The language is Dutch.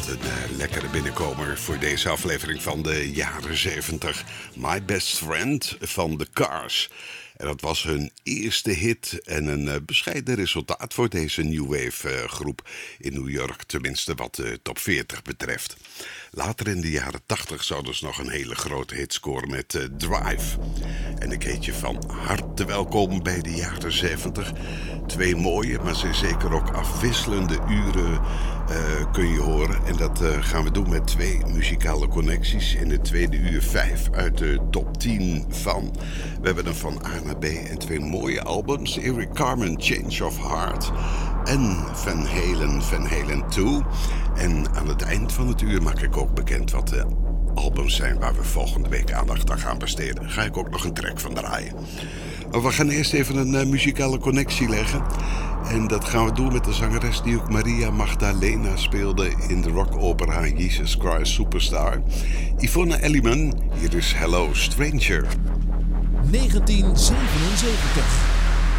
Lekkere binnenkomer voor deze aflevering van de jaren 70. My Best Friend van The Cars. En dat was hun eerste hit en een bescheiden resultaat voor deze New Wave groep in New York. Tenminste wat de top 40 betreft. Later in de jaren 80 zouden ze nog een hele grote hit scoren met Drive. En ik heet je van harte welkom bij de jaren 70. Twee mooie, maar zeker ook afwisselende uren kun je horen. En dat gaan we doen met twee muzikale connecties in het tweede uur 5 uit de top 10 van. We hebben er van A naar B en twee mooie albums. Eric Carmen, Change of Heart en Van Halen 2. En aan het eind van het uur maak ik ook bekend wat de albums zijn waar we volgende week aandacht aan gaan besteden. Ga ik ook nog een track van draaien. Maar we gaan eerst even een muzikale connectie leggen. En dat gaan we doen met de zangeres die ook Maria Magdalena speelde in de rockopera Jesus Christ Superstar. Yvonne Elliman, hier is Hello Stranger. 1977.